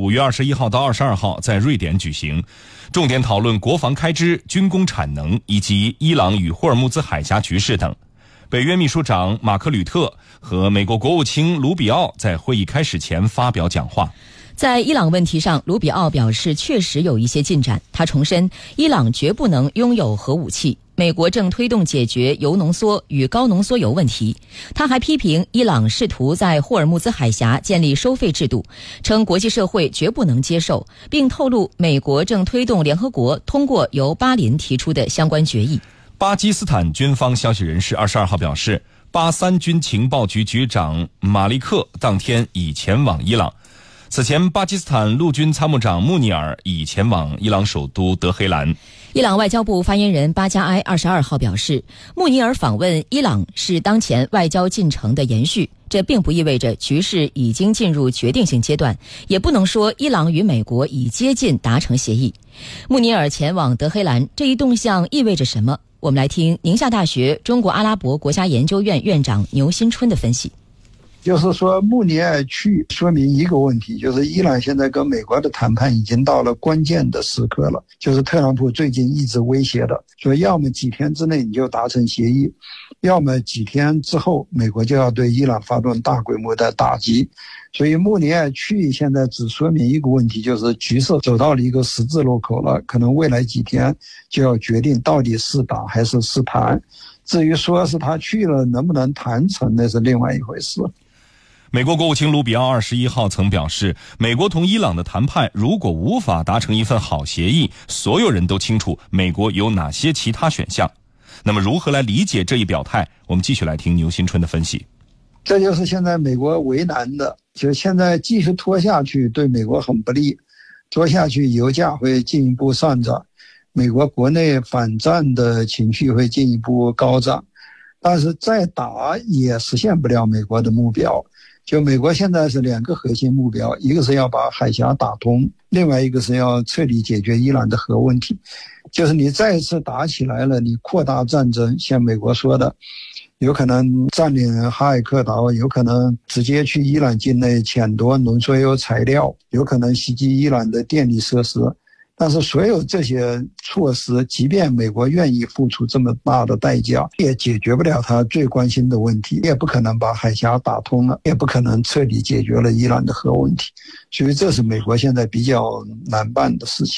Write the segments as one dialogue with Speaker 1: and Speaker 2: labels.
Speaker 1: 5月21号到22号在瑞典举行，重点讨论国防开支、军工产能以及伊朗与霍尔木兹海峡局势等。北约秘书长马克吕特和美国国务卿卢比奥在会议开始前发表讲话。
Speaker 2: 在伊朗问题上，卢比奥表示确实有一些进展。他重申，伊朗绝不能拥有核武器。美国正推动解决铀浓缩与高浓缩铀问题。他还批评伊朗试图在霍尔木兹海峡建立收费制度，称国际社会绝不能接受，并透露美国正推动联合国通过由巴林提出的相关决议。
Speaker 1: 巴基斯坦军方消息人士22号表示，巴三军情报局局长马利克当天已前往伊朗。此前，巴基斯坦陆军参谋长穆尼尔已前往伊朗首都德黑兰。
Speaker 2: 伊朗外交部发言人巴加埃22号表示，穆尼尔访问伊朗是当前外交进程的延续，这并不意味着局势已经进入决定性阶段，也不能说伊朗与美国已接近达成协议。穆尼尔前往德黑兰这一动向意味着什么？我们来听宁夏大学中国阿拉伯国家研究院院长牛新春的分析。
Speaker 3: 就是说，穆尼尔去说明一个问题，就是伊朗现在跟美国的谈判已经到了关键的时刻了。就是特朗普最近一直威胁的，说要么几天之内你就达成协议，要么几天之后美国就要对伊朗发动大规模的打击。所以穆尼尔去现在只说明一个问题，就是局势走到了一个十字路口了，可能未来几天就要决定到底是打还是是谈。至于说是他去了能不能谈成，那是另外一回事。
Speaker 1: 美国国务卿卢比奥21号曾表示，美国同伊朗的谈判如果无法达成一份好协议，所有人都清楚美国有哪些其他选项。那么如何来理解这一表态？我们继续来听牛新春的分析。
Speaker 3: 这就是现在美国为难的，就现在继续拖下去对美国很不利，拖下去油价会进一步上涨，美国国内反战的情绪会进一步高涨，但是再打也实现不了美国的目标。就美国现在是两个核心目标，一个是要把海峡打通，另外一个是要彻底解决伊朗的核问题。就是你再一次打起来了，你扩大战争，像美国说的，有可能占领哈尔克岛，有可能直接去伊朗境内抢夺浓缩铀材料，有可能袭击伊朗的电力设施。但是所有这些措施，即便美国愿意付出这么大的代价，也解决不了他最关心的问题，也不可能把海峡打通了，也不可能彻底解决了伊朗的核问题。所以这是美国现在比较难办的事情。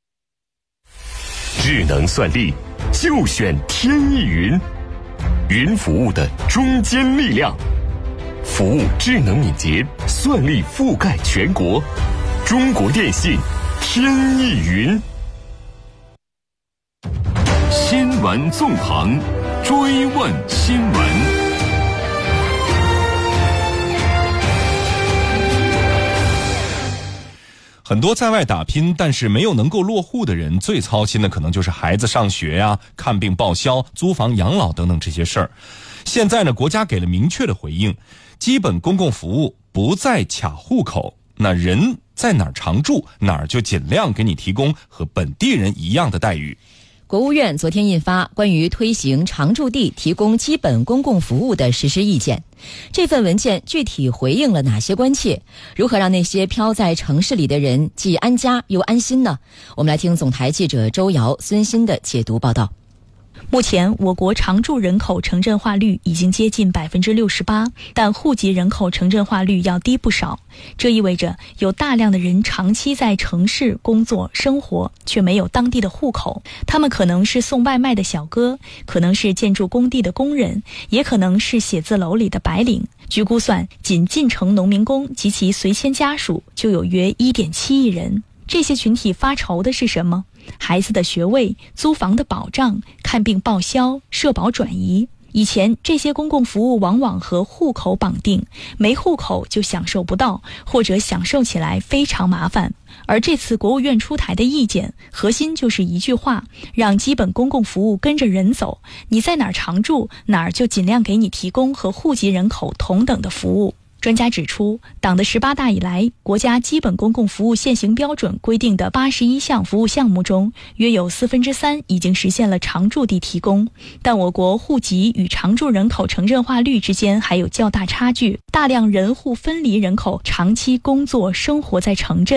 Speaker 4: 智能算力就选天翼云，云服务的中坚力量，服务智能敏捷，算力覆盖全国。中国电信天翼云。新闻纵横，追问新闻。
Speaker 1: 很多在外打拼但是没有能够落户的人，最操心的可能就是孩子上学呀、看病报销、租房养老等等这些事儿。现在呢，国家给了明确的回应，基本公共服务不再卡户口，那人在哪儿常住，哪儿就尽量给你提供和本地人一样的待遇。
Speaker 2: 国务院昨天印发关于推行常住地提供基本公共服务的实施意见。这份文件具体回应了哪些关切？如何让那些飘在城市里的人既安家又安心呢？我们来听总台记者周瑶、孙鑫的解读报道。
Speaker 5: 目前我国常住人口城镇化率已经接近 68%， 但户籍人口城镇化率要低不少。这意味着有大量的人长期在城市工作生活，却没有当地的户口。他们可能是送外卖的小哥，可能是建筑工地的工人，也可能是写字楼里的白领。据估算，仅进城农民工及其随迁家属就有约 1.7 亿人。这些群体发愁的是什么？孩子的学位、租房的保障、看病报销、社保转移。以前这些公共服务往往和户口绑定，没户口就享受不到，或者享受起来非常麻烦。而这次国务院出台的意见，核心就是一句话，让基本公共服务跟着人走，你在哪儿常住，哪儿就尽量给你提供和户籍人口同等的服务。专家指出，党的18大以来，国家基本公共服务现行标准规定的81项服务项目中，约有3/4已经实现了常住地提供。但我国户籍与常住人口城镇化率之间还有较大差距，大量人户分离人口长期工作生活在城镇。